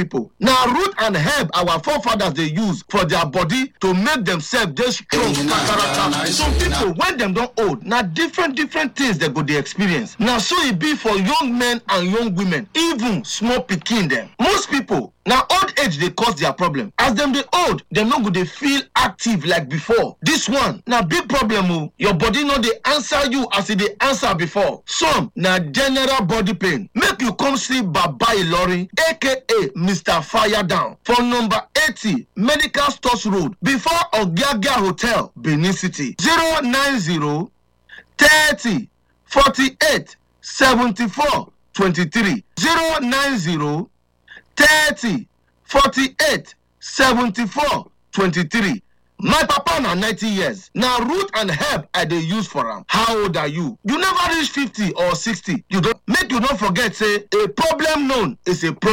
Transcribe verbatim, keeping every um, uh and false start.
people. Now root and herb our forefathers they use for their body to make themselves just strong. Some people when them don't old, now different different things they go they experience. Now so it be for young men and young women, even small pikin them. Most people now old age they cause their problem. As them they old, them not go they feel active like before. This one now big problem. Oh, your body not they answer you as it they answer before. Some now general body pain. Make you come see Baba Ilori, aka Mister Fire Down, for number eighty Medical Stores Road, before Ogiagia Hotel, Benin City. zero nine zero thirty forty-eight seventy-four twenty-three. zero nine zero thirty forty-eight seventy-four twenty-three. My papa na ninety years. Now root and herb I dey use for am. How old are you? You never reach fifty or sixty. You don't make you not forget say a problem known is a problem.